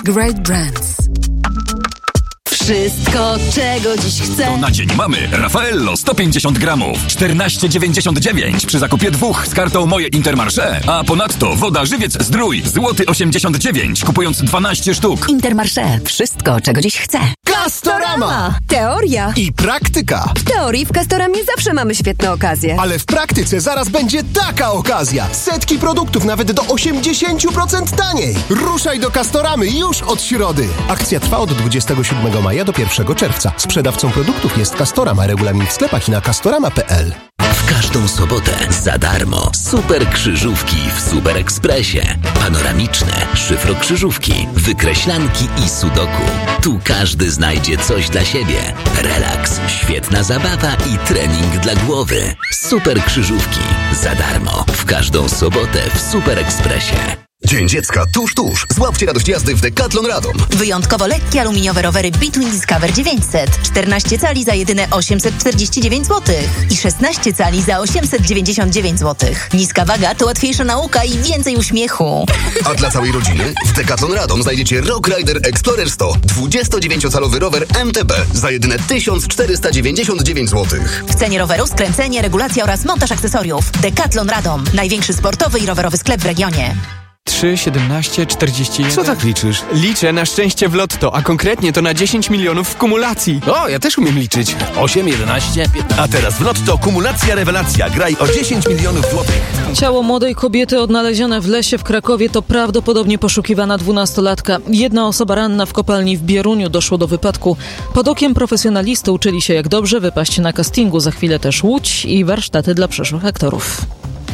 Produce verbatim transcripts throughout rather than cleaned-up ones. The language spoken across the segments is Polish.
Great Brands. Wszystko, czego dziś chcę. To na dzień mamy Raffaello sto pięćdziesiąt gramów, czternaście dziewięćdziesiąt dziewięć przy zakupie dwóch z kartą Moje Intermarché. A ponadto woda Żywiec Zdrój, złoty osiemdziesiąt dziewięć, kupując dwanaście sztuk. Intermarché. Wszystko, czego dziś chcę. Castorama! Teoria I praktyka. W teorii w Castoramie zawsze mamy świetne okazje. Ale w praktyce zaraz będzie taka okazja. Setki produktów nawet do osiemdziesiąt procent taniej. Ruszaj do Castoramy już od środy. Akcja trwa od dwudziestego siódmego maja do pierwszego czerwca. Sprzedawcą produktów jest Castorama. Regulamin w sklepach i na castorama kropka p l. W każdą sobotę za darmo super krzyżówki w Super Expressie. Panoramiczne, szyfrokrzyżówki, wykreślanki i sudoku. Tu każdy znajdzie coś dla siebie. Relaks, świetna zabawa i trening dla głowy. Super krzyżówki za darmo w każdą sobotę w Super Expressie. Dzień Dziecka tuż, tuż. Złapcie radość jazdy w Decathlon Radom. Wyjątkowo lekkie aluminiowe rowery Between Discover dziewięćset. czternaście cali za jedyne osiemset czterdzieści dziewięć złotych. I szesnaście cali za osiemset dziewięćdziesiąt dziewięć złotych. Niska waga to łatwiejsza nauka i więcej uśmiechu. A dla całej rodziny w Decathlon Radom znajdziecie Rock Rider Explorer sto. dwudziestodziewięciocalowy rower M T B za jedyne tysiąc czterysta dziewięćdziesiąt dziewięć złotych. W cenie roweru skręcenie, regulacja oraz montaż akcesoriów. Decathlon Radom. Największy sportowy i rowerowy sklep w regionie. trzy, siedemnaście, czterdzieści jeden. Co tak liczysz? Liczę na szczęście w lotto, a konkretnie to na dziesięć milionów w kumulacji. O, ja też umiem liczyć. osiem, jedenaście, piętnaście. A teraz w lotto kumulacja rewelacja. Graj o dziesięć milionów złotych. Ciało młodej kobiety odnalezione w lesie w Krakowie to prawdopodobnie poszukiwana dwunastolatka. Jedna osoba ranna w kopalni w Bieruniu. Doszło do wypadku. Pod okiem profesjonalisty uczyli się, jak dobrze wypaść na castingu. Za chwilę też Łódź i warsztaty dla przyszłych aktorów.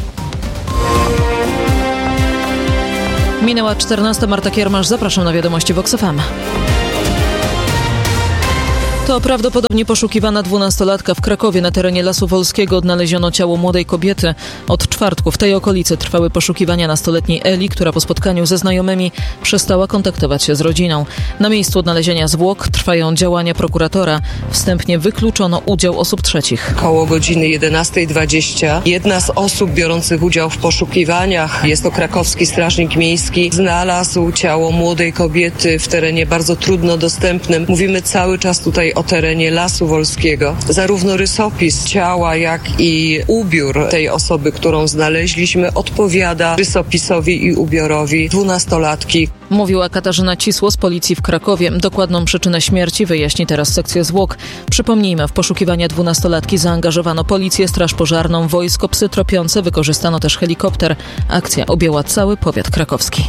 Minęła czternasta. Marta Kiermasz, zapraszam na wiadomości Vox F M. To prawdopodobnie poszukiwana dwunastolatka w Krakowie. Na terenie Lasu Wolskiego odnaleziono ciało młodej kobiety. Od czwartku w tej okolicy trwały poszukiwania nastoletniej Eli, która po spotkaniu ze znajomymi przestała kontaktować się z rodziną. Na miejscu odnalezienia zwłok trwają działania prokuratora. Wstępnie wykluczono udział osób trzecich. Koło godziny jedenasta dwadzieścia jedna z osób biorących udział w poszukiwaniach, jest to krakowski strażnik miejski, znalazł ciało młodej kobiety w terenie bardzo trudno dostępnym. Mówimy cały czas tutaj o terenie Lasu Wolskiego. Zarówno rysopis ciała, jak i ubiór tej osoby, którą znaleźliśmy, odpowiada rysopisowi i ubiorowi dwunastolatki. Mówiła Katarzyna Cisło z policji w Krakowie. Dokładną przyczynę śmierci wyjaśni teraz sekcja zwłok. Przypomnijmy, w poszukiwania dwunastolatki zaangażowano policję, straż pożarną, wojsko, psy tropiące, wykorzystano też helikopter. Akcja objęła cały powiat krakowski.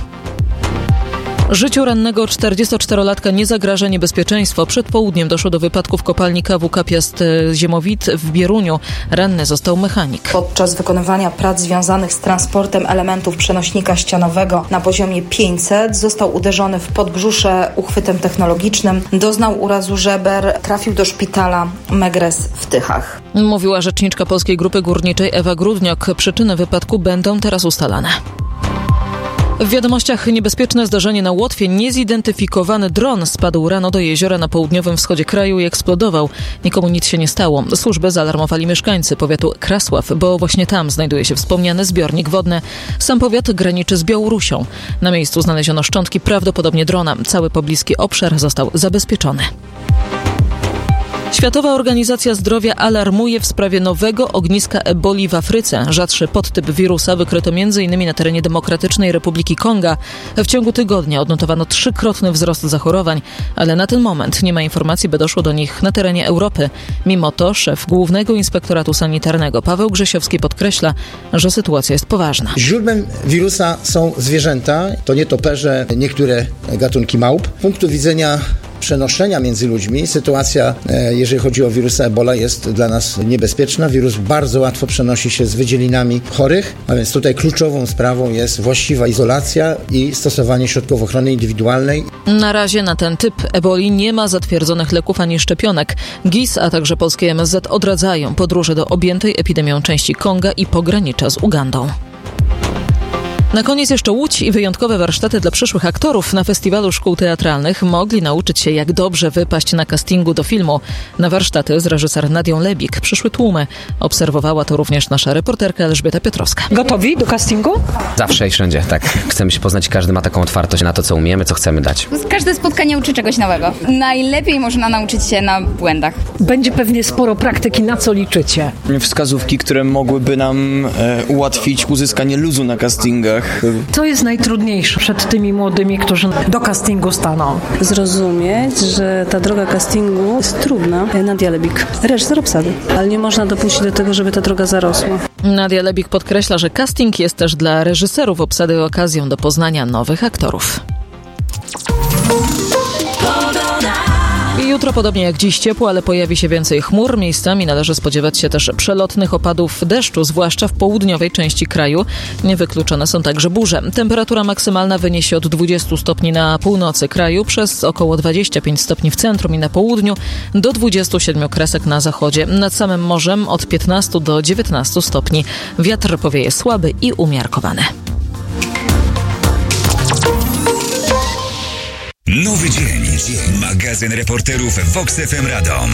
Życiu rannego czterdziestoczterolatka nie zagraża niebezpieczeństwo. Przed południem doszło do wypadku w kopalni K W Piast-Ziemowit w Bieruniu. Ranny został mechanik. Podczas wykonywania prac związanych z transportem elementów przenośnika ścianowego na poziomie pięćset został uderzony w podbrzusze uchwytem technologicznym. Doznał urazu żeber, trafił do szpitala Megres w Tychach. Mówiła rzeczniczka Polskiej Grupy Górniczej Ewa Grudniok. Przyczyny wypadku będą teraz ustalane. W wiadomościach niebezpieczne zdarzenie na Łotwie. Niezidentyfikowany dron spadł rano do jeziora na południowym wschodzie kraju i eksplodował. Nikomu nic się nie stało. Służby zaalarmowali mieszkańcy powiatu Krasław, bo właśnie tam znajduje się wspomniany zbiornik wodny. Sam powiat graniczy z Białorusią. Na miejscu znaleziono szczątki prawdopodobnie drona. Cały pobliski obszar został zabezpieczony. Światowa Organizacja Zdrowia alarmuje w sprawie nowego ogniska eboli w Afryce. Rzadszy podtyp wirusa wykryto m.in. na terenie Demokratycznej Republiki Konga. W ciągu tygodnia odnotowano trzykrotny wzrost zachorowań, ale na ten moment nie ma informacji, by doszło do nich na terenie Europy. Mimo to szef Głównego Inspektoratu Sanitarnego Paweł Grzesiowski podkreśla, że sytuacja jest poważna. Źródłem wirusa są zwierzęta, to nietoperze, niektóre gatunki małp. Z punktu widzenia przenoszenia między ludźmi sytuacja, jeżeli chodzi o wirusa Ebola, jest dla nas niebezpieczna. Wirus bardzo łatwo przenosi się z wydzielinami chorych, a więc tutaj kluczową sprawą jest właściwa izolacja i stosowanie środków ochrony indywidualnej. Na razie na ten typ eboli nie ma zatwierdzonych leków ani szczepionek. G I S, a także polskie M S Z odradzają podróże do objętej epidemią części Konga i pogranicza z Ugandą. Na koniec jeszcze Łódź i wyjątkowe warsztaty dla przyszłych aktorów. Na Festiwalu Szkół Teatralnych mogli nauczyć się, jak dobrze wypaść na castingu do filmu. Na warsztaty z reżyser Nadią Lebik przyszły tłumy. Obserwowała to również nasza reporterka Elżbieta Piotrowska. Gotowi do castingu? Zawsze i wszędzie, tak. Chcemy się poznać, każdy ma taką otwartość na to, co umiemy, co chcemy dać. Każde spotkanie uczy czegoś nowego. Najlepiej można nauczyć się na błędach. Będzie pewnie sporo praktyki, na co liczycie? Wskazówki, które mogłyby nam e, ułatwić uzyskanie luzu na castingach. Co jest najtrudniejsze przed tymi młodymi, którzy do castingu staną? Zrozumieć, że ta droga castingu jest trudna. Nadia Lebik, reżyser obsady, ale nie można dopuścić do tego, żeby ta droga zarosła. Nadia Lebik podkreśla, że casting jest też dla reżyserów obsady okazją do poznania nowych aktorów. Jutro podobnie jak dziś ciepło, ale pojawi się więcej chmur. Miejscami należy spodziewać się też przelotnych opadów deszczu, zwłaszcza w południowej części kraju. Niewykluczone są także burze. Temperatura maksymalna wyniesie od dwudziestu stopni na północy kraju, przez około dwadzieścia pięć stopni w centrum i na południu, do dwudziestu siedmiu kresek na zachodzie. Nad samym morzem od piętnastu do dziewiętnastu stopni. Wiatr powieje słaby i umiarkowany. Nowy dzień. Magazyn reporterów Vox F M Radom.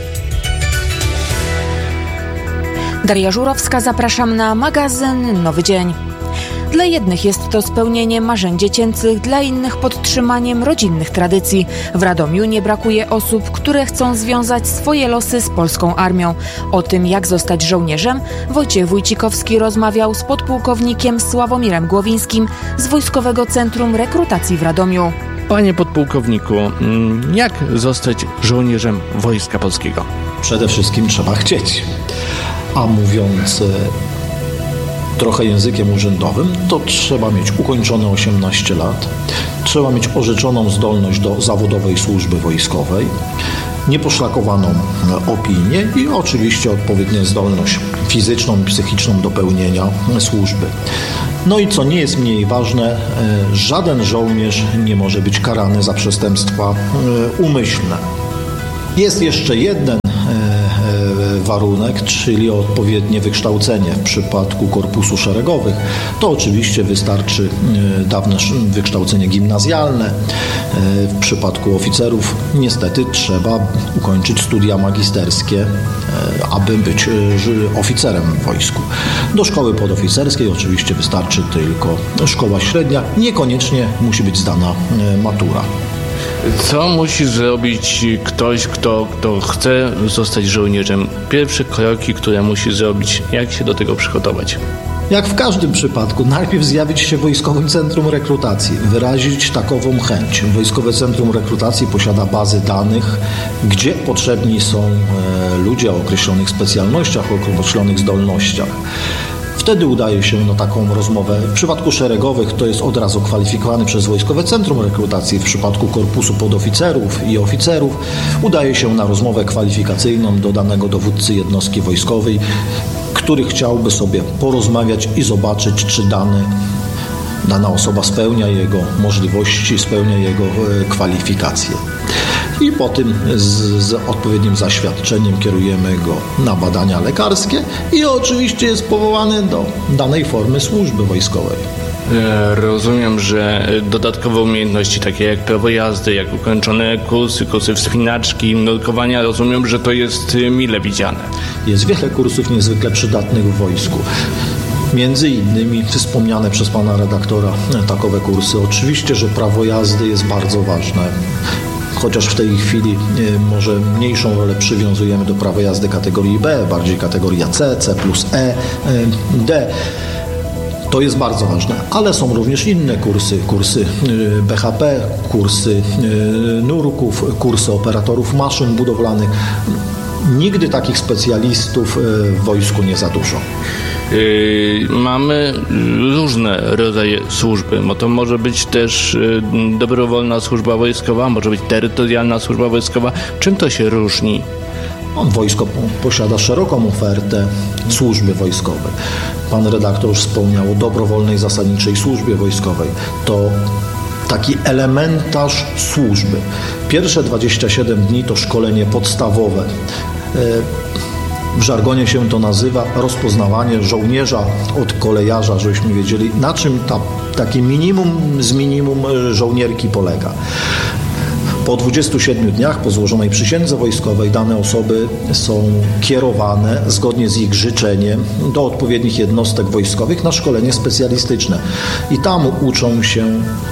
Daria Żurowska, zapraszam na magazyn Nowy Dzień. Dla jednych jest to spełnienie marzeń dziecięcych, dla innych podtrzymaniem rodzinnych tradycji. W Radomiu nie brakuje osób, które chcą związać swoje losy z polską armią. O tym, jak zostać żołnierzem, Wojciech Wójcikowski rozmawiał z podpułkownikiem Sławomirem Głowińskim z Wojskowego Centrum Rekrutacji w Radomiu. Panie podpułkowniku, jak zostać żołnierzem Wojska Polskiego? Przede wszystkim trzeba chcieć. A mówiąc trochę językiem urzędowym, to trzeba mieć ukończone osiemnaście lat, trzeba mieć orzeczoną zdolność do zawodowej służby wojskowej, nieposzlakowaną opinię i oczywiście odpowiednią zdolność fizyczną i psychiczną do pełnienia służby. No i co nie jest mniej ważne, żaden żołnierz nie może być karany za przestępstwa umyślne. Jest jeszcze jeden warunek, czyli odpowiednie wykształcenie w przypadku korpusu szeregowych. To oczywiście wystarczy dawne wykształcenie gimnazjalne. W przypadku oficerów niestety trzeba ukończyć studia magisterskie, aby być oficerem w wojsku. Do szkoły podoficerskiej oczywiście wystarczy tylko szkoła średnia, niekoniecznie musi być zdana matura. Co musi zrobić ktoś, kto, kto chce zostać żołnierzem? Pierwsze kroki, które musi zrobić, jak się do tego przygotować? Jak w każdym przypadku, najpierw zjawić się w Wojskowym Centrum Rekrutacji, wyrazić takową chęć. Wojskowe Centrum Rekrutacji posiada bazy danych, gdzie potrzebni są ludzie o określonych specjalnościach, o określonych zdolnościach. Wtedy udaje się na taką rozmowę. W przypadku szeregowych to jest od razu kwalifikowany przez Wojskowe Centrum Rekrutacji. W przypadku korpusu podoficerów i oficerów udaje się na rozmowę kwalifikacyjną do danego dowódcy jednostki wojskowej, który chciałby sobie porozmawiać i zobaczyć, czy dany, dana osoba spełnia jego możliwości, spełnia jego kwalifikacje. I po tym z, z odpowiednim zaświadczeniem kierujemy go na badania lekarskie i oczywiście jest powołany do danej formy służby wojskowej. Rozumiem, że dodatkowe umiejętności takie jak prawo jazdy, jak ukończone kursy, kursy wspinaczki, nurkowania, rozumiem, że to jest mile widziane. Jest wiele kursów niezwykle przydatnych w wojsku. Między innymi wspomniane przez pana redaktora takowe kursy. Oczywiście, że prawo jazdy jest bardzo ważne. Chociaż w tej chwili może mniejszą rolę przywiązujemy do prawa jazdy kategorii B, bardziej kategoria C, C plus E, D. To jest bardzo ważne, ale są również inne kursy, kursy B H P, kursy nurków, kursy operatorów maszyn budowlanych. Nigdy takich specjalistów w wojsku nie za dużo. Yy, mamy różne rodzaje służby, bo to może być też yy, dobrowolna służba wojskowa, może być terytorialna służba wojskowa. Czym to się różni? Wojsko posiada szeroką ofertę służby wojskowej. Pan redaktor już wspomniał o dobrowolnej zasadniczej służbie wojskowej. To taki elementarz służby. Pierwsze dwadzieścia siedem dni to szkolenie podstawowe. W żargonie się to nazywa rozpoznawanie żołnierza od kolejarza, żebyśmy wiedzieli, na czym ta, takie minimum z minimum żołnierki polega. Po dwudziestu siedmiu dniach po złożonej przysiędze wojskowej dane osoby są kierowane zgodnie z ich życzeniem do odpowiednich jednostek wojskowych na szkolenie specjalistyczne. I tam uczą się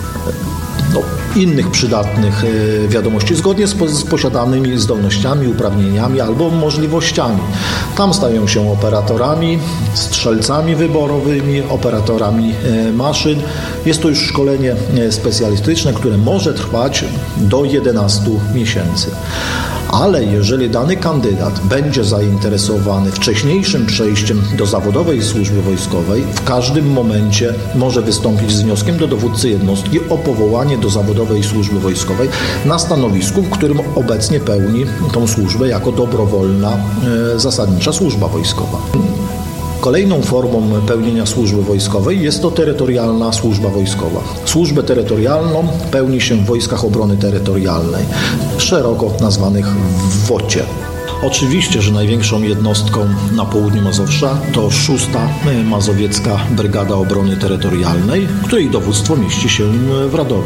no, innych przydatnych wiadomości zgodnie z, z posiadanymi zdolnościami, uprawnieniami albo możliwościami. Tam stają się operatorami, strzelcami wyborowymi, operatorami maszyn. Jest to już szkolenie specjalistyczne, które może trwać do jedenastu miesięcy. Ale jeżeli dany kandydat będzie zainteresowany wcześniejszym przejściem do zawodowej służby wojskowej, w każdym momencie może wystąpić z wnioskiem do dowódcy jednostki o powołanie do zawodowej służby wojskowej na stanowisku, w którym obecnie pełni tą służbę jako dobrowolna e, zasadnicza służba wojskowa. Kolejną formą pełnienia służby wojskowej jest to terytorialna służba wojskowa. Służbę terytorialną pełni się w Wojskach Obrony Terytorialnej, szeroko nazwanych w wocie. Oczywiście, że największą jednostką na południu Mazowsza to szósta Mazowiecka Brygada Obrony Terytorialnej, której dowództwo mieści się w Radomiu.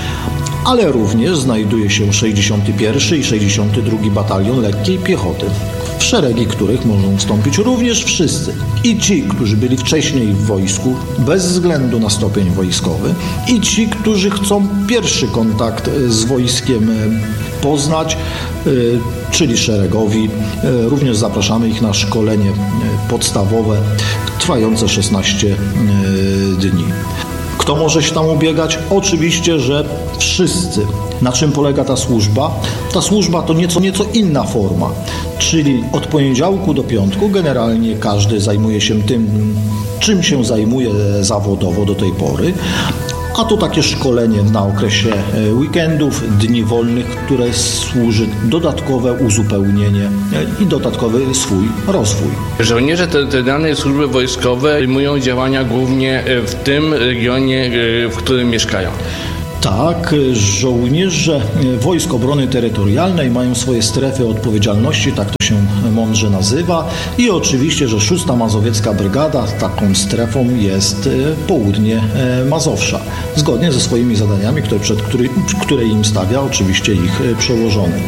Ale również znajduje się sześćdziesiąty pierwszy i sześćdziesiąty drugi Batalion Lekkiej Piechoty, w szeregi których mogą wstąpić również wszyscy. I ci, którzy byli wcześniej w wojsku, bez względu na stopień wojskowy, i ci, którzy chcą pierwszy kontakt z wojskiem poznać, czyli szeregowi. Również zapraszamy ich na szkolenie podstawowe trwające szesnaście dni. Kto może się tam ubiegać? Oczywiście, że wszyscy. Na czym polega ta służba? Ta służba to nieco, nieco inna forma, czyli od poniedziałku do piątku generalnie każdy zajmuje się tym, czym się zajmuje zawodowo do tej pory, a to takie szkolenie na okresie weekendów, dni wolnych, które służy dodatkowe uzupełnienie i dodatkowy swój rozwój. Żołnierze terytorialnej służby wojskowej podejmują działania głównie w tym regionie, w którym mieszkają. Tak, żołnierze Wojsk Obrony Terytorialnej mają swoje strefy odpowiedzialności, tak to się mądrze nazywa, i oczywiście, że szósta Mazowiecka Brygada taką strefą jest południe Mazowsza, zgodnie ze swoimi zadaniami, które, przed, który, które im stawia oczywiście ich przełożony.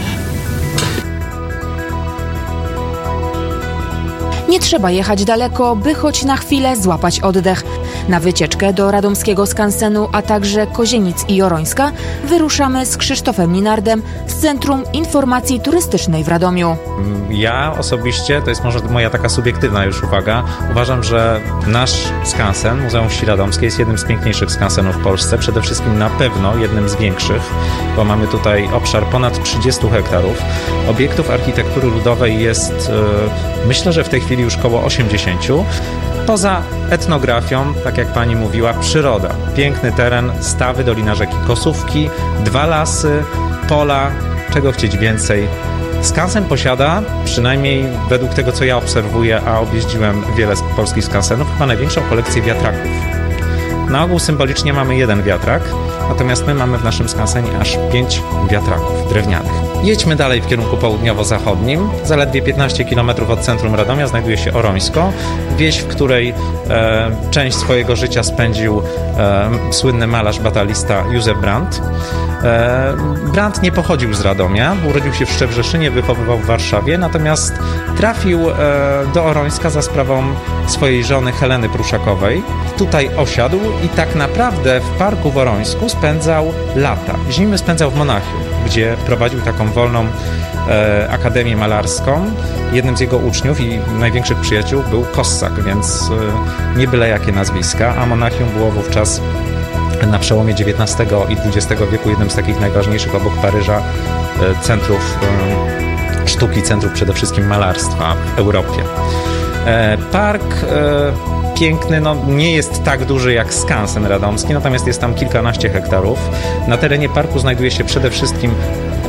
Nie trzeba jechać daleko, by choć na chwilę złapać oddech. Na wycieczkę do radomskiego skansenu, a także Kozienic i Jorońska wyruszamy z Krzysztofem Linardem z Centrum Informacji Turystycznej w Radomiu. Ja osobiście, to jest może moja taka subiektywna już uwaga, uważam, że nasz skansen, Muzeum Wsi Radomskiej, jest jednym z piękniejszych skansenów w Polsce. Przede wszystkim na pewno jednym z większych, bo mamy tutaj obszar ponad trzydzieści hektarów. Obiektów architektury ludowej jest, myślę, że w tej chwili już około osiemdziesiąt. Poza etnografią, tak jak pani mówiła, przyroda. Piękny teren, stawy, dolina rzeki Kosówki, dwa lasy, pola, czego chcieć więcej. Skansen posiada, przynajmniej według tego, co ja obserwuję, a objeździłem wiele z polskich skansenów, chyba największą kolekcję wiatraków. Na ogół symbolicznie mamy jeden wiatrak, natomiast my mamy w naszym skansenie aż pięć wiatraków drewnianych. Jedźmy dalej w kierunku południowo-zachodnim. Zaledwie piętnaście kilometrów od centrum Radomia znajduje się Orońsko, wieś, w której e, część swojego życia spędził e, słynny malarz batalista Józef Brandt. E, Brandt nie pochodził z Radomia, urodził się w Szczebrzeszynie, wychowywał w Warszawie, natomiast trafił e, do Orońska za sprawą swojej żony Heleny Pruszakowej. Tutaj osiadł i tak naprawdę w parku w Orońsku spędzał lata. Zimy spędzał w Monachium, gdzie prowadził taką wolną e, akademię malarską. Jednym z jego uczniów i największych przyjaciół był Kossak, więc e, nie byle jakie nazwiska, a Monachium było wówczas na przełomie dziewiętnastego i dwudziestego wieku jednym z takich najważniejszych obok Paryża e, centrów e, sztuki, centrów przede wszystkim malarstwa w Europie. E, park e, piękny, no nie jest tak duży jak skansen radomski, natomiast jest tam kilkanaście hektarów. Na terenie parku znajduje się przede wszystkim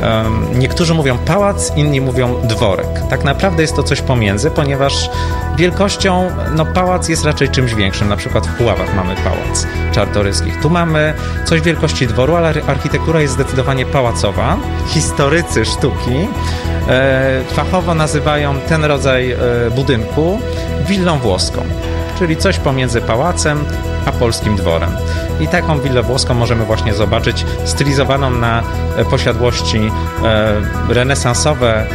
Niektórzy mówią pałac, inni mówią dworek. Tak naprawdę jest to coś pomiędzy, ponieważ wielkością, no pałac jest raczej czymś większym. Na przykład w Puławach mamy pałac Czartoryskich. Tu mamy coś wielkości dworu, ale architektura jest zdecydowanie pałacowa. Historycy sztuki e, fachowo nazywają ten rodzaj e, budynku willą włoską, czyli coś pomiędzy pałacem a polskim dworem. I taką willę włoską możemy właśnie zobaczyć, stylizowaną na posiadłości e, renesansowe e,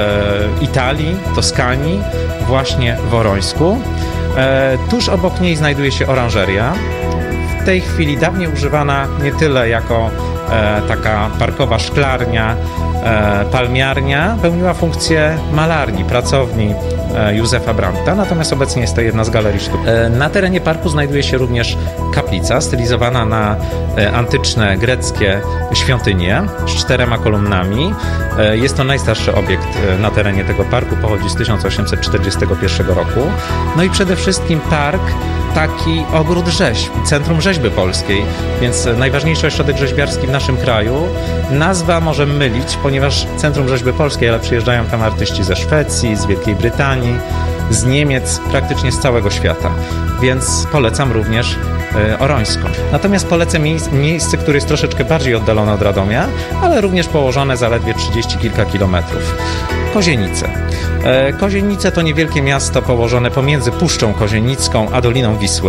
Italii, Toskanii, właśnie w Orońsku. E, tuż obok niej znajduje się oranżeria. W tej chwili dawniej używana nie tyle jako e, taka parkowa szklarnia, e, palmiarnia, pełniła funkcję malarni, pracowni Józefa Brandta, natomiast obecnie jest to jedna z galerii sztuk. Na terenie parku znajduje się również kaplica stylizowana na antyczne greckie świątynie z czterema kolumnami. Jest to najstarszy obiekt na terenie tego parku, pochodzi z tysiąc osiemset czterdziestego pierwszego roku. No i przede wszystkim park, taki ogród rzeźb, centrum rzeźby polskiej, więc najważniejszy ośrodek rzeźbiarski w naszym kraju. Nazwa może mylić, ponieważ centrum rzeźby polskiej, ale przyjeżdżają tam artyści ze Szwecji, z Wielkiej Brytanii, z Niemiec, praktycznie z całego świata, więc polecam również y, Orońską. Natomiast polecę miejsc, miejsce, które jest troszeczkę bardziej oddalone od Radomia, ale również położone zaledwie trzydzieści kilka kilometrów. Kozienice. E, Kozienice to niewielkie miasto położone pomiędzy Puszczą Kozienicką a Doliną Wisły.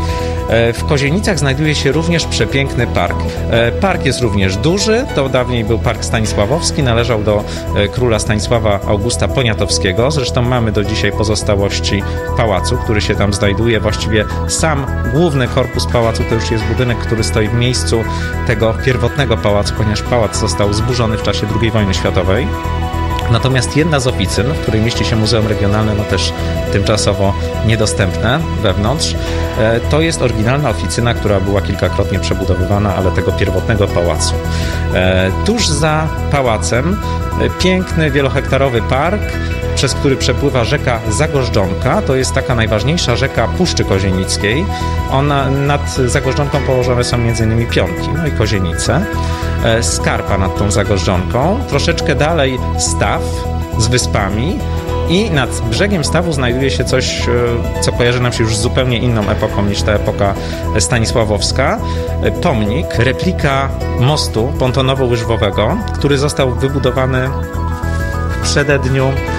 W Kozienicach znajduje się również przepiękny park. Park jest również duży, to dawniej był Park Stanisławowski, należał do króla Stanisława Augusta Poniatowskiego. Zresztą mamy do dzisiaj pozostałości pałacu, który się tam znajduje. Właściwie sam główny korpus pałacu to już jest budynek, który stoi w miejscu tego pierwotnego pałacu, ponieważ pałac został zburzony w czasie drugiej wojny światowej. Natomiast jedna z oficyn, w której mieści się Muzeum Regionalne, no też tymczasowo niedostępne wewnątrz, to jest oryginalna oficyna, która była kilkakrotnie przebudowywana, ale tego pierwotnego pałacu. Tuż za pałacem piękny, wielohektarowy park, przez który przepływa rzeka Zagorzdzonka. To jest taka najważniejsza rzeka Puszczy Kozienickiej. Ona, nad Zagorzdzonką położone są między innymi Pionki, no i Kozienice. Skarpa nad tą Zagorzdzonką. Troszeczkę dalej staw z wyspami i nad brzegiem stawu znajduje się coś, co kojarzy nam się już z zupełnie inną epoką niż ta epoka stanisławowska. Pomnik, replika mostu pontonowo-łyżwowego, który został wybudowany w przededniu